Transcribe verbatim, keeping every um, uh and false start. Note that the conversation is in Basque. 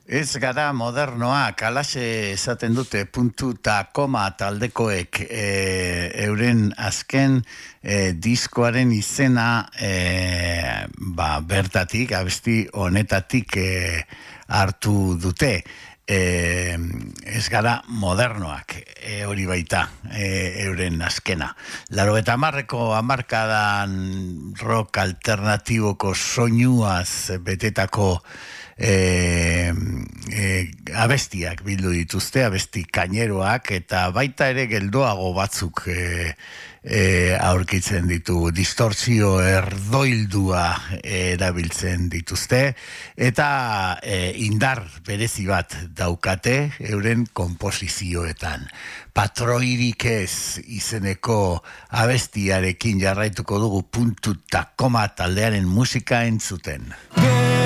Ez gara modernoak, alaxe esaten dute puntu eta koma taldekoek e, euren azken e, diskoaren izena e, ba, bertatik, abesti honetatik e, hartu dute. E, ez gara modernoak, e, hori baita, e, euren azkena. Laro eta amarreko amarkadan rock alternatiboko soinuaz betetako E, e, abestiak bildu dituzte, abesti kaineroak, eta baita ere geldoago batzuk e, e, aurkitzen ditu, distortzio erdoildua erabiltzen dituzte, eta e, indar berezi bat daukate euren komposizioetan. Patroirik ez izeneko abestiarekin jarraituko dugu puntu eta koma taldearen musika entzuten.